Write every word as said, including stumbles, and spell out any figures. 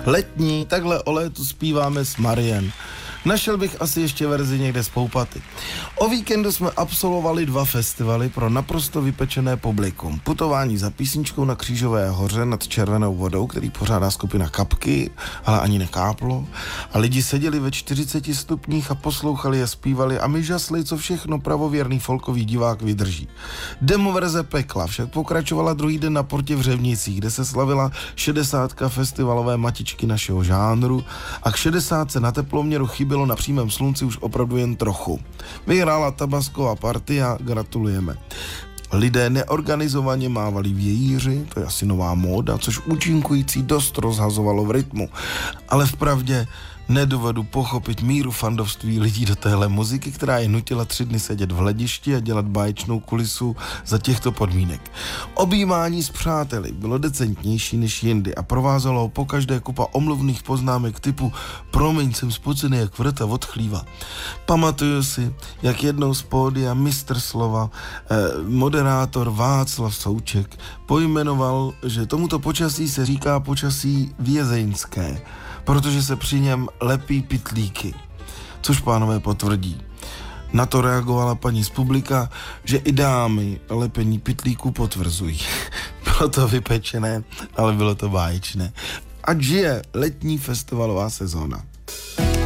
Letní, takhle o létu zpíváme s Marien. Našel bych asi ještě verzi někde z Poupaty. O víkendu jsme absolvovali dva festivaly pro naprosto vypečené publikum. Putování za písničkou na Křížové hoře nad červenou vodou, který pořádá skupina Kapky, ale ani nekáplo. A lidi seděli ve čtyřiceti stupních a poslouchali a zpívali a my žasli, co všechno pravověrný folkový divák vydrží. Demo verze Pekla však pokračovala druhý den na Portě v Řevnicích, kde se slavila šedesátka festivalové matičky našeho žánru a k šedesátce na teploměru chybělo na přímém slunci už opravdu jen trochu. Vyhrála tabasková partia, gratulujeme. Lidé neorganizovaně mávali vějíři, to je asi nová móda, což účinkující dost rozhazovalo v rytmu. Ale vpravdě nedovedu pochopit míru fandovství lidí do téhle muziky, která je nutila tři dny sedět v hledišti a dělat báječnou kulisu za těchto podmínek. Objímání s přáteli bylo decentnější než jindy a provázelo ho pokaždé kupa omluvných poznámek typu promiň, jsem spocený jak vrta od chlíva. Pamatuju si, jak jednou z pódia mistr slova, eh, moderátor Václav Souček pojmenoval, že tomuto počasí se říká počasí vězeňské, protože se při něm lepí pytlíky, což pánové potvrdí. Na to reagovala paní z publika, že i dámy lepení pytlíků potvrzují. Bylo to vypečené, ale bylo to báječné. Ať žije letní festivalová sezóna.